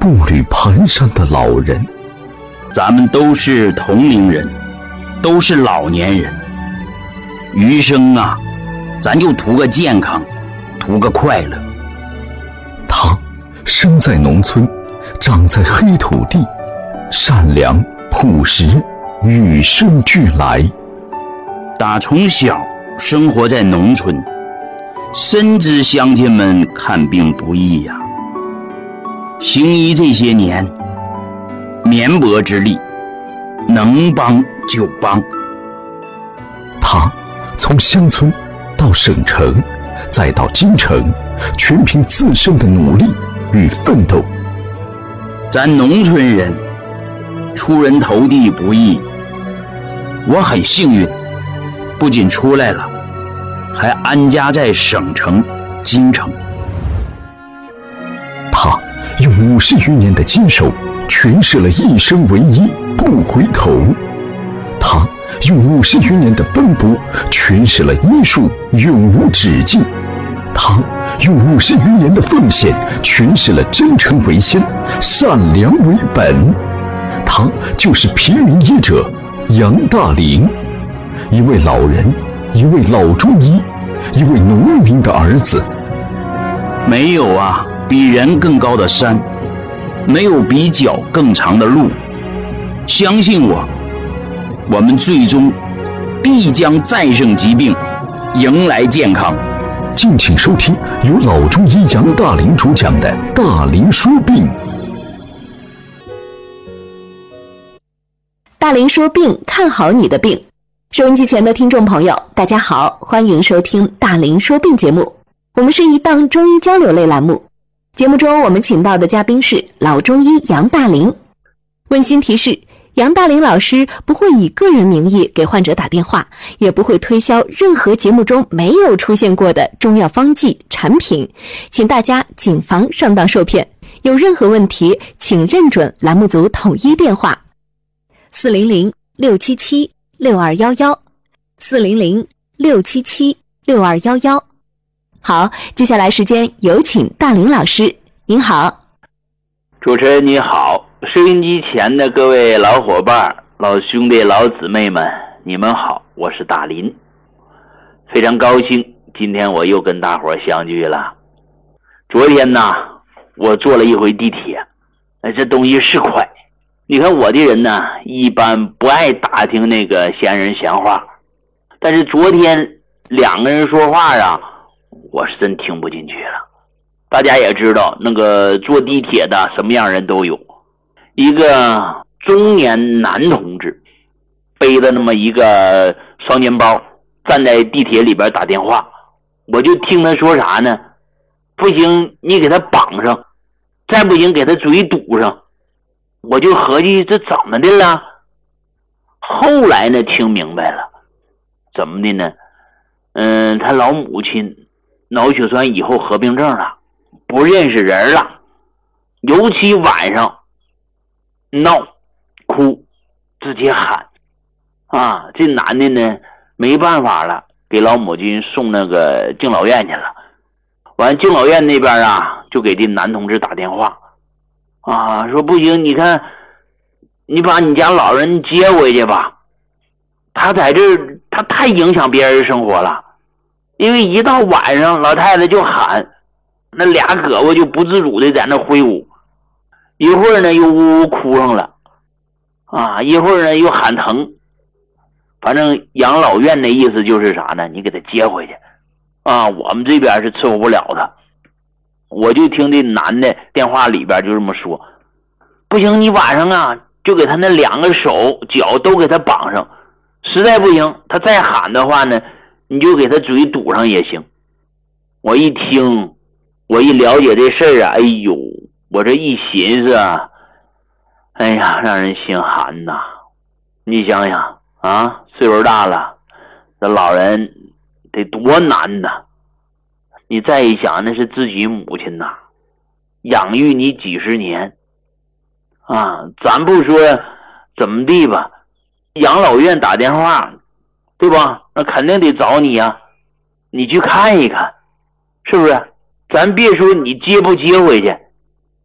步履蹒跚的老人。 咱们都是同龄人，都是老年人，余生啊，咱就图个健康，图个快乐。 他生在农村，长在黑土地，善良朴实，与生俱来。 打从小生活在农村，深知乡亲们看病不易呀。行医这些年，绵薄之力，能帮就帮。 他从乡村到省城，再到京城，全凭自身的努力与奋斗。 咱农村人出人头地不易，我很幸运，不仅出来了，还安家在省城京城。 他用50余年的坚守诠释了一生为一不回头，他用50余年的奔波诠释了医术永无止境，他用50余年的奉献诠释了真诚为先，善良为本。他就是平民医者杨大林，一位老人，一位老中医，一位农民的儿子。 没有啊比人更高的山，没有比脚更长的路。相信我，我们最终必将战胜疾病，迎来健康。 敬请收听由老中医杨大林主讲的《大林说病》。 大林说病，看好你的病。收音机前的听众朋友，大家好，欢迎收听大林说病节目。我们是一档中医交流类栏目，节目中我们请到的嘉宾是老中医杨大林。温馨提示，杨大林老师不会以个人名义给患者打电话，也不会推销任何节目中没有出现过的中药方剂产品，请大家谨防上当受骗。有任何问题，请认准栏目组统一电话400-677-6211 400-677-6211。好，接下来时间有请大林老师。您好。 主持人你好，收音机前的各位老伙伴、老兄弟、老姊妹们，你们好，我是大林。非常高兴今天我又跟大伙相聚了。昨天呢，我坐了一回地铁，这东西是快。你看我的人呢，一般不爱打听那个闲人闲话，但是昨天两个人说话啊，我是真听不进去了。大家也知道，那个坐地铁的什么样人都有。一个中年男同志背着那么一个双肩包，站在地铁里边打电话，我就听他说啥呢？不行，你给他绑上，再不行给他嘴堵上。我就合计这怎么的了？后来呢，听明白了，怎么的呢？他老母亲脑血栓以后合并症了，不认识人了，尤其晚上闹哭直接喊啊！这男的呢没办法了，给老母亲送那个敬老院去了。完敬老院那边啊，就给这男同志打电话啊，说不行，你看你把你家老人接回去吧，他在这儿他太影响别人生活了。因为一到晚上老太太就喊，那俩胳膊就不自主的在那挥舞，一会儿呢又呜呜哭上了啊，一会儿呢又喊疼。反正养老院的意思就是啥呢？你给他接回去啊，我们这边是伺候不了他。我就听这男的电话里边就这么说，不行，你晚上啊就给他那两个手脚都给他绑上，实在不行他再喊的话呢，你就给他嘴堵上也行。我一听，我一了解这事儿啊，哎呦，我这一寻思啊，哎呀，让人心寒呐。你想想啊，岁数大了，这老人得多难呐。你再一想，那是自己母亲呐，养育你几十年啊，咱不说怎么地吧，养老院打电话，对吧？那肯定得找你啊，你去看一看，是不是？咱别说你接不接回去，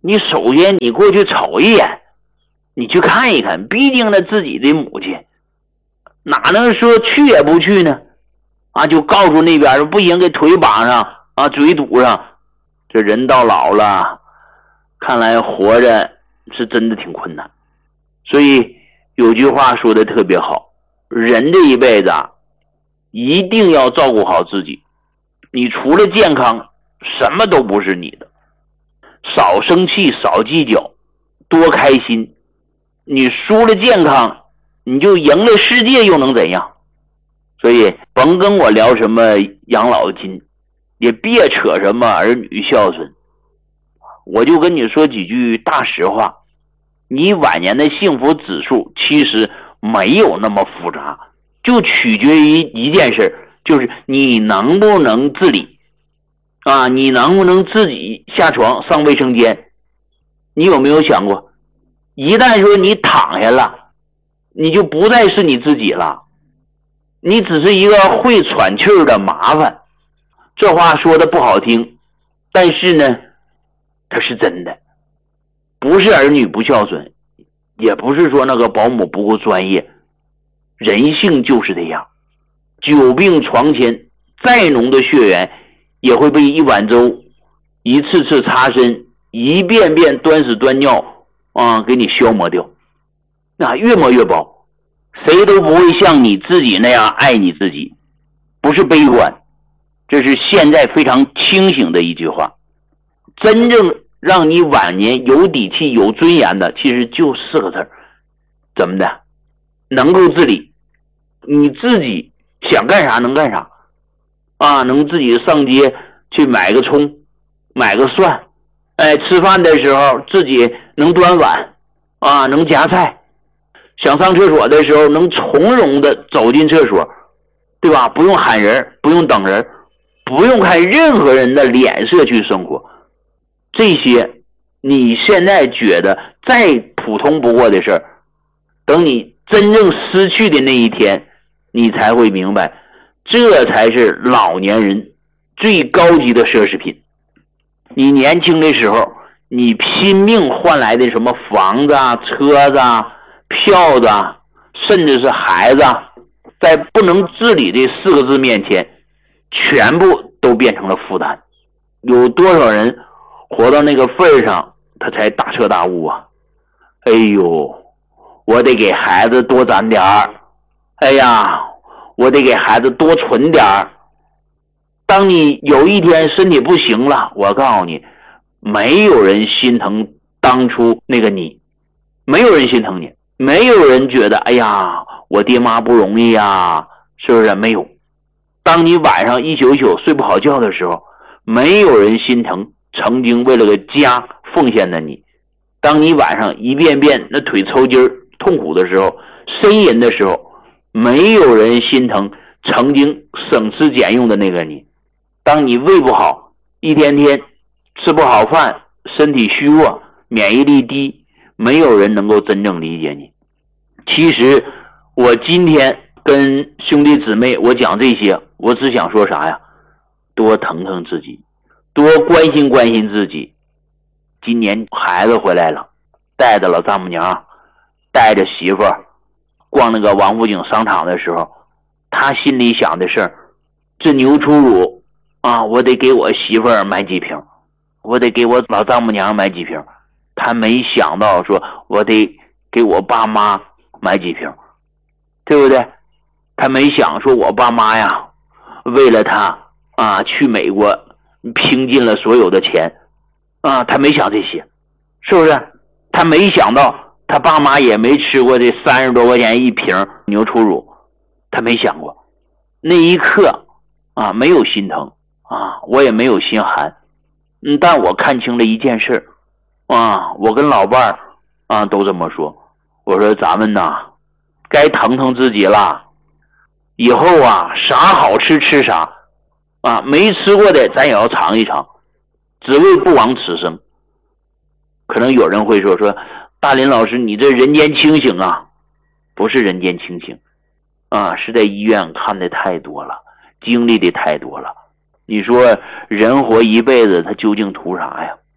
你首先你过去瞅一眼，你去看一看，毕竟那自己的母亲，哪能说去也不去呢？就告诉那边不行，给腿绑上嘴堵上。这人到老了，看来活着是真的挺困难。所以有句话说的特别好，人这一辈子一定要照顾好自己。你除了健康，什么都不是你的。少生气，少计较，多开心。你输了健康，你就赢了世界又能怎样？所以甭跟我聊什么养老金，也别扯什么儿女孝顺。我就跟你说几句大实话，你晚年的幸福指数其实没有那么复杂，就取决于一件事，就是你能不能自理你能不能自己下床上卫生间。你有没有想过，一旦说你躺下了，你就不再是你自己了，你只是一个会喘气儿的麻烦。这话说的不好听，但是呢它是真的。不是儿女不孝顺，也不是说那个保姆不够专业，人性就是这样。久病床前，再浓的血缘也会被一碗粥，一次次擦身，一遍遍端屎端尿给你消磨掉。越磨越薄，谁都不会像你自己那样爱你自己。不是悲观，这是现在非常清醒的一句话。真正让你晚年有底气有尊严的，其实就4个字，怎么的？能够自理。你自己想干啥能干啥能自己上街去买个葱买个蒜，吃饭的时候自己能端碗能夹菜，想上厕所的时候能从容的走进厕所，对吧？不用喊人，不用等人，不用看任何人的脸色去生活。这些你现在觉得再普通不过的事儿，等你真正失去的那一天，你才会明白，这才是老年人最高级的奢侈品。你年轻的时候，你拼命换来的什么房子车子票子甚至是孩子在不能自理这4个字面前，全部都变成了负担。有多少人活到那个份上，他才大彻大悟哎呦，我得给孩子多攒点儿，哎呀，我得给孩子多存点儿。当你有一天身体不行了，我告诉你，没有人心疼当初那个你，没有人心疼你，没有人觉得哎呀我爹妈不容易是不是？没有。当你晚上一宿一宿睡不好觉的时候，没有人心疼曾经为了个家奉献的你。当你晚上一遍遍那腿抽筋痛苦的时候，呻吟的时候，没有人心疼曾经省吃俭用的那个你。当你胃不好，一天天吃不好饭，身体虚弱，免疫力低，没有人能够真正理解你。其实我今天跟兄弟姊妹我讲这些，我只想说啥呀？多疼疼自己，多关心关心自己。今年孩子回来了，带着老丈母娘，带着媳妇儿逛那个王府井商场的时候，他心里想的是，这牛初乳我得给我媳妇儿买几瓶，我得给我老丈母娘买几瓶。他没想到说我得给我爸妈买几瓶，对不对？他没想说我爸妈呀为了他去美国拼尽了所有的钱他没想这些，是不是？他没想到他爸妈也没吃过这30多块钱一瓶牛初乳，他没想过。那一刻没有心疼我也没有心寒，但我看清了一件事我跟老伴儿都这么说，我说咱们该疼疼自己了，以后啥好吃吃啥没吃过的咱也要尝一尝，只为不枉此生。可能有人会说大林老师你这人间清醒不是人间清醒是在医院看的太多了，经历的太多了。你说人活一辈子他究竟图啥呀？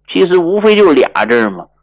其实无非就俩字嘛，